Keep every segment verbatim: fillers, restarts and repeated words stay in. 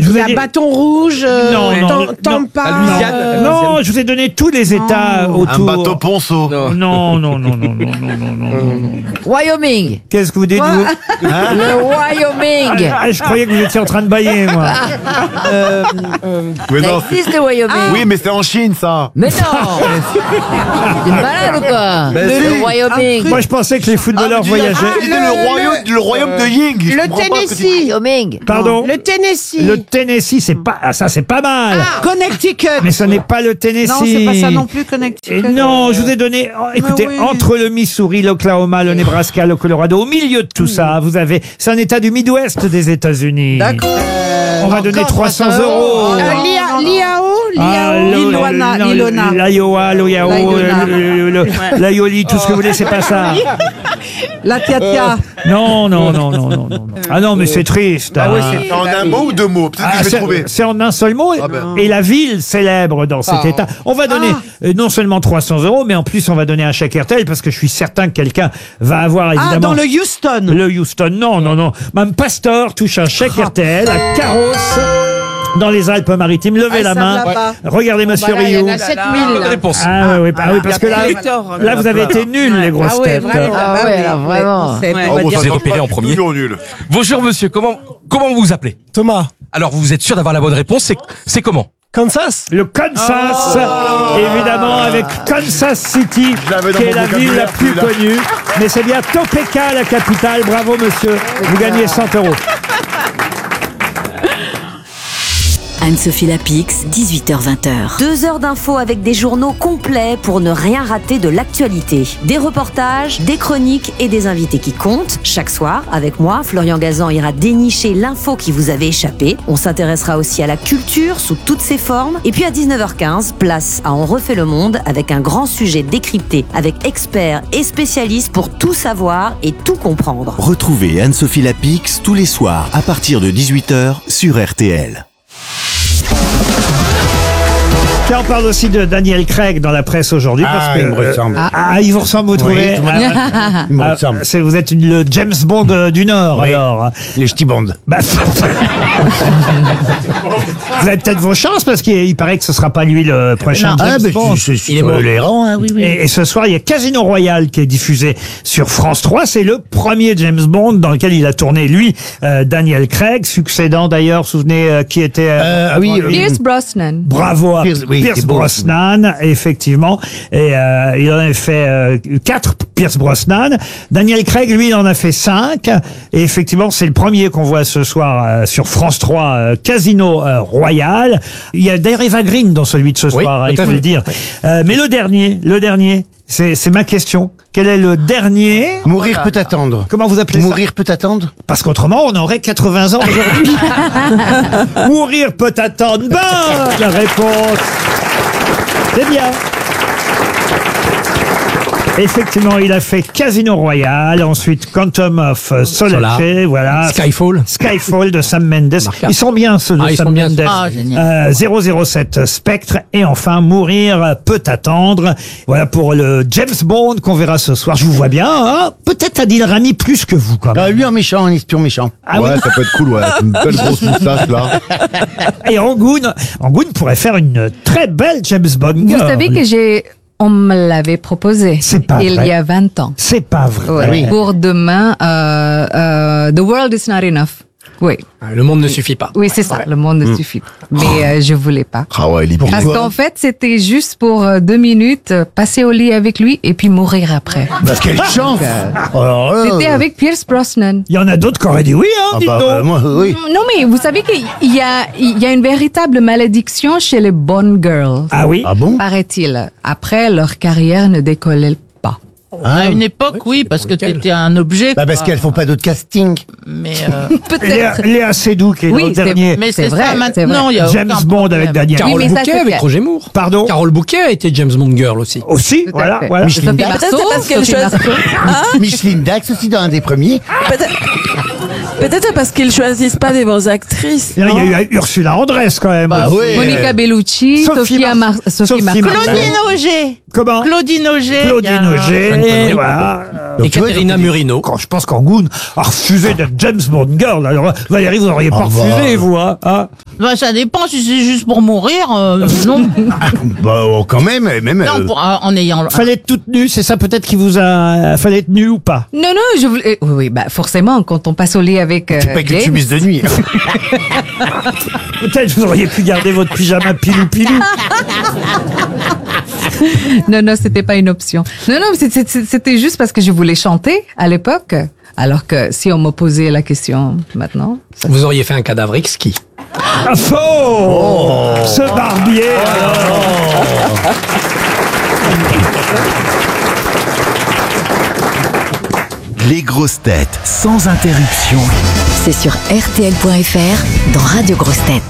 Je vous Il y ai a dit- Bâton Rouge, euh, Non, non, Tam- non. Tampa. La Louisiane. euh, Non, je vous ai donné tous les États Oh. autour. Un bateau ponceau. Non, non, non, non, non, non, non, non, non, non. Wyoming. Qu'est-ce que vous dites, vous? Le Wyoming. Ah, je croyais que vous étiez en train de bailler, moi. Mais Ça non, c'est- existe le Wyoming. oui, mais c'est en Chine, ça. Mais non. T'es malade ou quoi? Ben Le si. Wyoming. Moi, je pensais que les footballeurs voyageaient. C'était le royaume, le royaume de Ying. Je Le comprends pas ce que tu- Tennessee. Wyoming. Pardon? Le Tennessee. Le Tennessee, c'est pas, ah, ça, c'est pas mal. Connecticut. Mais ce n'est pas le Tennessee. Non, c'est pas ça non plus, Et Connecticut. non, je vous ai donné, oh, écoutez, oui. entre le Missouri, l'Oklahoma, le Nebraska, le Colorado, au milieu de tout ça, vous avez, c'est un état du Midwest des États-Unis. D'accord. On va donner trois cents euros. Euh, L'Ia- L'Iao. Ah, L'Iao. le- l'Iloana, non, l'Ilona. L'Iowa, l'Oyao, L'Iona. le- le- le- l'Aioli, tout ce que vous voulez, c'est pas ça. La Tia-Tia. Non, non, non, non, non, non. Ah non, mais c'est triste. Ah ouais, hein. c'est en un mot ou deux mots? Peut-être Ah, que je vais c'est- trouver. c'est en un seul mot. Ah ben. Et la ville célèbre dans cet état. On va donner euh, non seulement trois cents euros, mais en plus on va donner un chèque R T L parce que je suis certain que quelqu'un va avoir évidemment. Ah, dans le Houston. Le Houston, non, non, non. Mme Pastor touche un chèque R T L à Carros dans les Alpes-Maritimes. Levez Ah, la ça main. là-bas. Regardez Monsieur Voilà, il y Rioux. en a sept mille. Bonne là. réponse. Ah oui, oui, ah oui, parce que là, Victor, là vous avez été nuls les grosses Ah ouais, têtes. vraiment. Ah Bah ouais, oui, alors ouais, vraiment. on sait, Ouais. on va Oh, dire- vous avez ça repéré sera en premier. toujours nul. Bonjour monsieur, comment comment vous vous appelez? Thomas, Alors vous êtes sûr d'avoir la bonne réponse? C'est c'est comment? Kansas. Le Kansas, évidemment, avec Kansas City, Je l'avais dans qui est mon la ville la vocabulaire, plus celui-là. connue. Mais c'est bien Topeka, la capitale. Bravo, monsieur. Vous gagnez cent euros. Anne-Sophie Lapix, dix-huit heures vingt. Deux heures d'infos avec des journaux complets pour ne rien rater de l'actualité. Des reportages, des chroniques et des invités qui comptent. Chaque soir, avec moi, Florian Gazan ira dénicher l'info qui vous avait échappé. On s'intéressera aussi à la culture sous toutes ses formes. Et puis à dix-neuf heures quinze, place à On refait le monde avec un grand sujet décrypté avec experts et spécialistes pour tout savoir et tout comprendre. Retrouvez Anne-Sophie Lapix tous les soirs à partir de dix-huit heures sur R T L. Tiens, on parle aussi de Daniel Craig dans la presse aujourd'hui. parce Ah, que, il me ressemble. euh, ah, il vous ressemble, vous trouvez? tout le monde- Ah, Il me ah, ressemble. c'est- vous êtes une- le James Bond euh, du Nord, Oui. alors. Les ch'tis bandes. Bah, vous avez peut-être vos chances parce qu'il il paraît que ce sera pas lui le prochain Ah, James ben, Bond. je, je suis sur les rangs, hein, oui, oui. Et, et ce soir, il y a Casino Royale qui est diffusé sur France trois. C'est le premier James Bond dans lequel il a tourné, lui, euh, Daniel Craig, succédant d'ailleurs, souvenez, euh, qui était... euh, Euh, ah oui, oui. Pierce Brosnan. Bravo à Pierce- Pierce, oui, c'est beau. Brosnan, effectivement. Et euh, il en a fait euh, quatre, Pierce Brosnan. Daniel Craig, lui, il en a fait cinq. Et effectivement, c'est le premier qu'on voit ce soir euh, sur France trois, euh, Casino euh, Royale. Il y a d'ailleurs Eva Green dans celui de ce Oui, soir, hein, il tout à faut fait. le dire. Euh, mais le dernier, le dernier, c'est c'est ma question. Quel est le dernier? Mourir peut attendre. Comment vous appelez ça? Mourir peut attendre. Parce qu'autrement, on aurait quatre-vingts ans aujourd'hui. Mourir peut attendre. Bonne réponse. C'est bien. Effectivement, il a fait Casino Royale, ensuite Quantum of euh, Solace, Solar. voilà. Skyfall. Skyfall de Sam Mendes. Remarquable. Ils sont bien, ceux de Ah, ils Sam sont bien. Mendes. Ah, génial. Euh, zéro zéro sept Spectre et enfin Mourir peut attendre. Voilà pour le James Bond qu'on verra ce soir. Je vous vois bien, hein. Peut-être Adil Rami plus que vous, quand même. Ah, lui en méchant, un espion méchant. Ah ouais, oui. ça peut être cool, ouais. Une belle grosse moustache, là. Et Angoun, Angoun pourrait faire une très belle James Bond Vous girl. savez que j'ai, on me l'avait proposé. C'est pas il vrai. y a vingt ans. C'est pas vrai. Ouais. Pour demain, euh, euh, The World is not enough. Oui, Le monde ne suffit pas. oui, c'est ça. Le monde ne suffit pas. Mais euh, je voulais pas. Ah ouais, il est Parce bien. qu'en fait, c'était juste pour euh, deux minutes, euh, passer au lit avec lui et puis mourir après. Parce quelle chance. Alors là, C'était euh, avec Pierce Brosnan. Il y en a d'autres qui auraient dit oui, hein, ah dites bah, donc. bah, moi, oui. Non, mais vous savez qu'il y a, il y a une véritable malédiction chez les Bond girls. Ah oui? Ah bon? Paraît-il. Après, leur carrière ne décollait pas. À une époque, oui, parce que lequel t'étais un objet. Bah, parce quoi. qu'elles font pas d'autres castings. Mais, euh, Léa, Peut-être. Léa Seydoux qui est Oui, dans le c'est- dernier. mais C'est c'est vrai, ça c'est maintenant. vrai. Il y a James aucun Bond problème. avec Daniel. Carole mais ça, Bouquet c'est avec clair. Roger Moore. Pardon? Carole Bouquet a été James Bond girl aussi. Aussi, Tout à voilà, fait. voilà. Micheline Sophie Dax. Marceau, parce qu'elle Sophie choisit- Marceau. Micheline Dax aussi dans un des premiers. Peut-être parce qu'ils choisissent pas des bonnes actrices. Là, il y a eu Ursula Andress quand même. Bah oui. Monica Bellucci, Sophie Sophia Mar- Mar Sophie Sophie Marceau. Marceau. Claudine Auger. Comment? Claudine Auger. il y Claudine a un- Auger, voilà. Et Caterina Murino. Quand je pense qu'Angoune a refusé d'être James Bond girl. Alors, Valérie, vous n'auriez pas Ah bah. refusé, vous, hein, hein Bah, ça dépend si c'est juste pour mourir. euh, non. Bah, oh, quand même, même. Non, euh, pour- euh, en ayant. Fallait être toute nue, c'est ça peut-être qui vous a... Fallait être nue ou pas? Non, non, je voulais. Oui, oui, bah forcément, quand on passe au lit avec. Euh, C'est pas que James- tu mises de nuit. Peut-être vous auriez pu garder votre pyjama pilou-pilou. Non, non, c'était pas une option. Non, non, c'est- c'est- c'était juste parce que je voulais chanter à l'époque. Alors que si on me posait la question maintenant. ça- Vous auriez fait un cadavre exquis. Ah, faux Ce barbier alors. Les grosses têtes sans interruption. C'est sur R T L point F R dans Radio Grosses Têtes.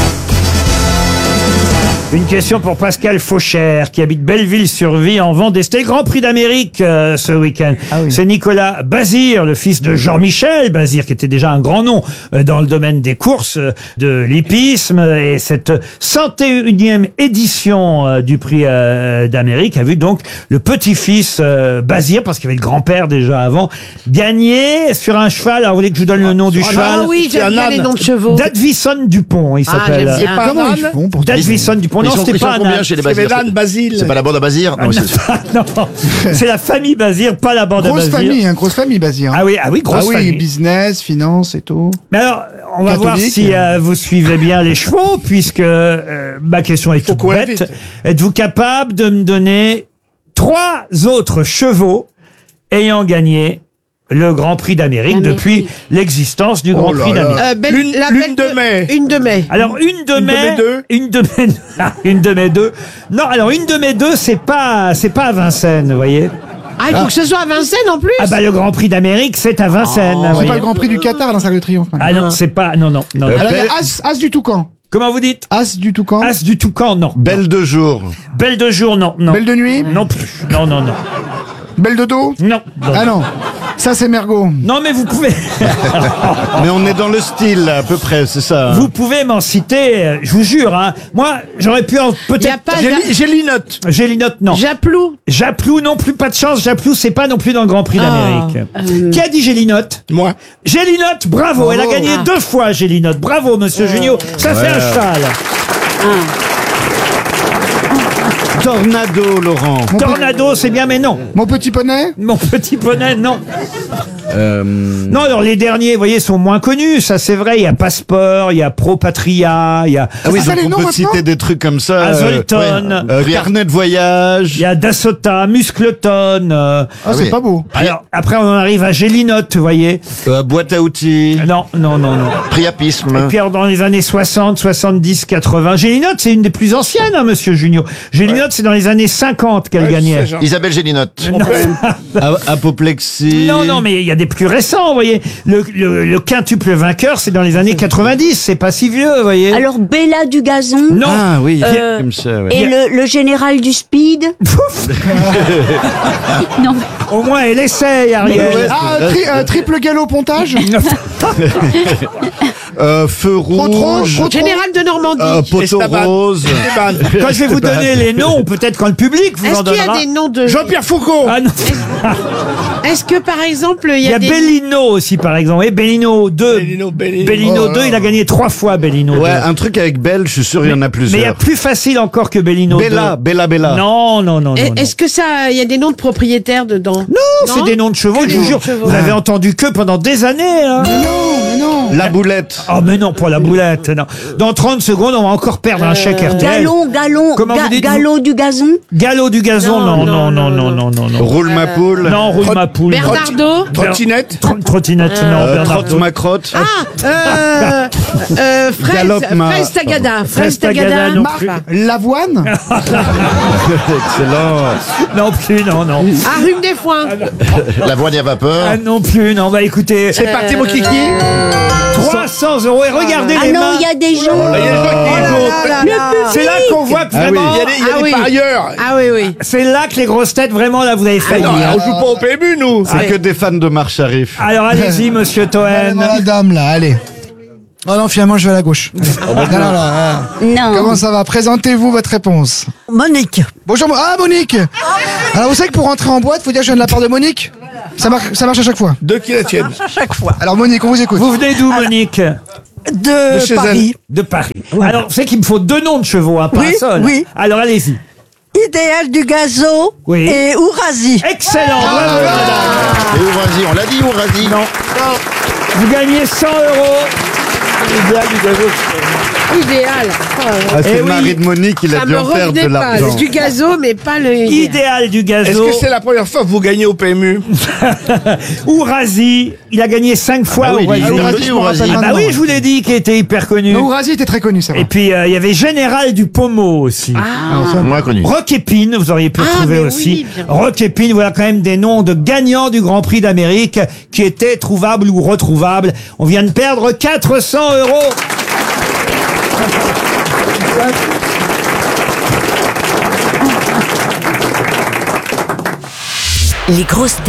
Une question pour Pascal Fauchère, qui habite Belleville-sur-Vie en Vendée. C'était le Grand Prix d'Amérique euh, ce week-end. C'est Nicolas Bazir, le fils de Jean-Michel Bazir, qui était déjà un grand nom euh, dans le domaine des courses euh, de l'hippisme. Et cette cent et unième édition euh, du Prix euh, d'Amérique a vu donc le petit-fils euh, Bazir, parce qu'il y avait le grand-père déjà avant, gagner sur un cheval. Alors, vous voulez que je vous donne le nom du cheval? Ah oui, j'aime bien les noms de chevaux. Dadvison Dupont, il Ah, s'appelle. j'aime bien. Comment ils font pour Dadvison Dupont. Ils Non, sont, c'était ils sont pas un combien âne. chez les Bazir? Basile. C'est pas la bande à Bazir? Ah, Non, c'est- non, c'est la famille Bazir, pas la bande à Grosse Bazir. famille, hein, grosse famille, Bazir. Ah oui, ah oui, grosse Ah oui, famille. business, finance et tout. Mais alors, on va voir Catholique. si euh, vous suivez bien les chevaux, puisque euh, ma question est toute qu'on aille bête. vite. Êtes-vous capable de me donner trois autres chevaux ayant gagné le Grand Prix d'Amérique depuis l'existence du Grand là Prix là. d'Amérique? Euh, belle- L'une- la l'une belle de mai. Une de mai. Alors une de Une de mai, mes deux une de mai, une de mes deux. Non, alors une de mes deux, c'est pas, c'est pas à Vincennes, vous voyez. Ah, il faut que ce soit à Vincennes en plus. Ah bah le Grand Prix d'Amérique, c'est à Vincennes. vous C'est voyez. pas le Grand Prix du Qatar dans le Cercle de Triomphe. Ah non, c'est pas, non, non, non. non. Alors, il y a As, As du Toucan. Comment vous dites? As du Toucan. As du Toucan, non. Belle de jour. Belle de jour, non, non. Belle de nuit. Non plus. Non, non, non. Belle de dos. Non. non. Ah non. Ça, c'est Mergot. Non, mais vous pouvez, Mais on est dans le style, là, à peu près, c'est ça. hein. vous pouvez m'en citer, euh, je vous jure, hein. Moi, j'aurais pu en, Il y a peut-être, pas J'ai j'ai Linotte. Gélinotte, non. Japlou. Japlou non plus, pas de chance. Japlou, c'est pas non plus dans le Grand Prix Ah, d'Amérique. Qui a dit Gélinotte? Moi. Gélinotte, bravo. Elle a gagné Ah. deux fois, Gélinotte. Bravo, monsieur Junio. Ça fait un cheval. Tornado, Laurent. Tornado, c'est bien, mais non. Mon petit poney. Mon petit poney, non. Euh, Non, alors les derniers, vous voyez, sont moins connus. Ça, c'est vrai. Il y a Passeport, il y a Pro Patria, il y a, Ah oui, C'est ça, donc les on noms peut maintenant citer des trucs comme ça. Azolton. euh, euh, carnet de voyage. il y a Dasota, Muscleton. euh, Ah, c'est oui. pas beau. Alors, après, on en arrive à Gélinotte, vous voyez. euh, boîte à outils. Non, non, non, non. Priapisme. Et puis, alors, dans les années soixante, soixante-dix, quatre-vingts, Gélinotte, c'est une des plus anciennes, hein, monsieur Junio. Gélinotte, c'est dans les années cinquante qu'elle gagnait. Isabelle Gélinotte. Non. A- Apoplexie. Non, non, mais il y a des plus récents, vous voyez. Le, le, le quintuple vainqueur, c'est dans les années quatre-vingt-dix. C'est pas si vieux, vous voyez. Alors, Bella du gazon. Non. Ah oui, Euh, comme ça, ouais. Et le, le général du speed. Non. Au moins, elle essaye, Ariel. Ah, tri- euh, triple galop pontage. Euh, feu Trop trop, rouge. trop trop. Général de Normandie. Euh, poteau rose. Quand je vais vous donner les noms, peut-être quand le public vous Est-ce en qu'il y donnera. a des noms de. Jean-Pierre Foucault. Ah non. Est-ce que par exemple il y Il y a, a des. Bellino aussi, par exemple. Et Bellino deux. Bellino, Bellino. Bellino Oh là deux, là. il a gagné trois fois Bellino Ouais, deux. un truc avec Belle, je suis sûr, il y en a Mais il y a plusieurs. plus facile encore que Bellino Bella, deux. Bella, Bella. Non, non, non, non. Et- non. Est-ce que ça, il y a des noms de propriétaires dedans? Non, c'est des noms de chevaux, Que je des vous noms jure. de chevaux. Vous avez entendu que pendant des années, hein. Non, mais non. La boulette. Oh, mais non, pour la boulette, non. Dans trente secondes, on va encore perdre un chèque R T L. Galon, galon, Comment ga- vous dites, galop du gazon. Galop du gazon, non, non, non, non, non, non, non. Roule ma poule. Non, roule ma poule. non. Bernardo. Trottinette. Tro- Trottinette, non, Euh, Bernardo. trotte ma crotte. Ah, euh, euh, fraise, Galope ma- fraise Tagada, fraise Fraise Tagada, Tagada. non Marc. plus. L'avoine. Excellent. Non plus, non, non. Ah, rhume des foins. La voile à vapeur. Ah non plus, non, bah écoutez. C'est parti, mon kiki. trois cents euros et regardez Ah les non, mains. il y a des gens. Il y a des gens qui- Oh là là. C'est là qu'on voit que Ah oui. vraiment. Il y a des, il y a Ah des oui. parieurs. Ah oui, oui. C'est là que les grosses têtes, vraiment, là, vous avez failli. Non, hein. on joue pas au P M U, nous. C'est que des fans de marche arrive. Alors allez-y, monsieur Allez, Toen. dans la dame, là, allez. Oh non, finalement, je vais à la gauche. Non, non, non, hein. Non. Comment ça va? Présentez-vous votre réponse. Monique. Bonjour, Mo- ah, Monique. Alors, vous savez que pour rentrer en boîte, faut dire que je viens de la part de Monique? Ça marche, ça marche à chaque fois. Deux qui la tiennent. À chaque fois. Alors Monique, on vous écoute. Vous venez d'où, Monique? De, De chez Paris. De Paris. Alors, c'est qu'il me faut deux noms de chevaux, hein, pas Oui, un seul. oui. Alors, allez-y. Idéal du gazo Oui. et Ourasi. Excellent. Ah, bravo, madame. Et Ourasi, on l'a dit Ourasi. Non. Vous gagnez cent euros. Idéal du gazo. Idéal. Oh, Ah, c'est Eh le oui. mari de Monique, il a ça dû me en faire de revenait pas. l'argent. Du gazo, mais pas le. Idéal du Est-ce gazo. que c'est la première fois que vous gagnez au P M U? Ourasi, il a gagné cinq fois. Ah oui, il est Ourasi. Ourasi, je me rappelle Ourasi. Ah bah maintenant. oui, je vous l'ai dit qu'il était hyper connu. Non, Ourasi était très connu, ça va. Et puis, euh, il y avait Général du Pommeau aussi. Ah, Moins connu. Rock Épine, vous auriez pu Ah, trouver mais aussi. oui, bien. Rock Épine, voilà quand même des noms de gagnants du Grand Prix d'Amérique qui étaient trouvables ou retrouvables. On vient de perdre quatre cents euros. Les grosses têtes